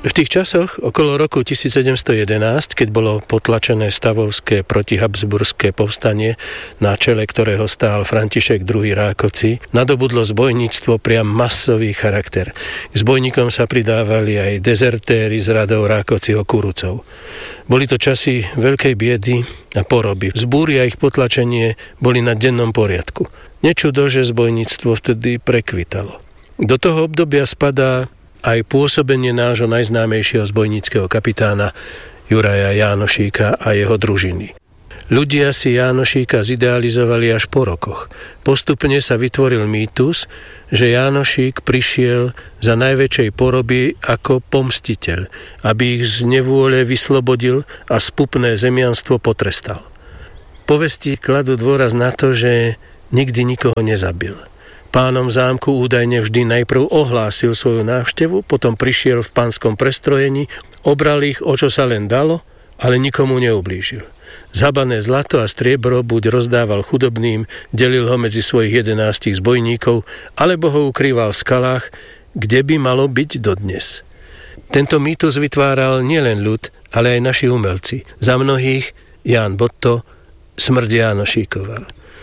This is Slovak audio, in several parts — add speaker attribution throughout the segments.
Speaker 1: V tých časoch, okolo roku 1711, keď bolo potlačené stavovské protihabsburské povstanie, na čele ktorého stál František II. Rákoci, nadobudlo zbojníctvo priam masový charakter. K zbojníkom sa pridávali aj dezertéri z radov Rákociho Kurucov. Boli to časy veľkej biedy a poroby. Vzbúry a ich potlačenie boli na dennom poriadku. Nečudo, že zbojníctvo vtedy prekvitalo. Do toho obdobia spadá aj pôsobenie nášho najznámejšieho zbojníckeho kapitána Juraja Jánošíka a jeho družiny. Ľudia si Jánošíka zidealizovali až po rokoch. Postupne sa vytvoril mýtus, že Jánošík prišiel za najväčšej poroby ako pomstiteľ, aby ich z nevôle vyslobodil a spupné zemianstvo potrestal. Povesti kladú dôraz na to, že nikdy nikoho nezabil. Pánom zámku údajne vždy najprv ohlásil svoju návštevu, potom prišiel v pánskom prestrojení, obral ich, o čo sa len dalo, ale nikomu neublížil. Zabané zlato a striebro buď rozdával chudobným, delil ho medzi svojich 11 zbojníkov, alebo ho ukrýval v skalách, kde by malo byť dodnes. Tento mýtus vytváral nielen ľud, ale aj naši umelci. Za mnohých Ján Botto smrť Jánošíkoval.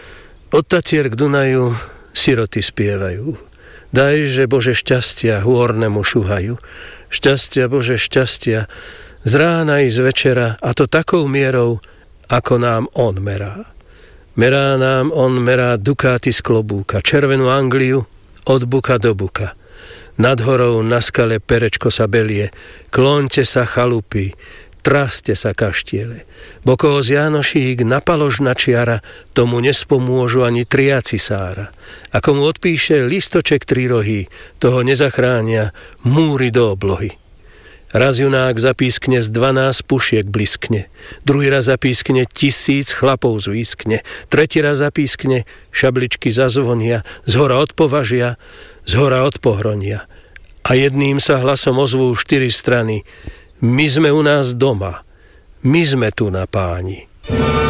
Speaker 1: Od Tatier k Dunaju siroty spievajú. Dajže Bože šťastia hôrnemu šuhaju. Šťastia Bože šťastia z rána i z večera, a to takou mierou, ako nám on merá. Merá nám on merá dukáty z klobúka, červenú Angliu od buka do buka. Nad horou na skale perečko sa belie, klonte sa chalupy, traste sa kaštiele. Boko z Jánošík napaložná čiara, tomu nespomôžu ani tria cisára. Ako mu odpíše listoček trirohý, toho nezachránia múry do oblohy. Raz junák zapískne z 12 pušiek bliskne, druhý raz zapískne 1000 chlapov zvískne, tretí raz zapískne šabličky zazvonia, zhora od považia, zhora od pohronia. A jedným sa hlasom ozvú 4 strany: my sme u nás doma, my sme tu na páni.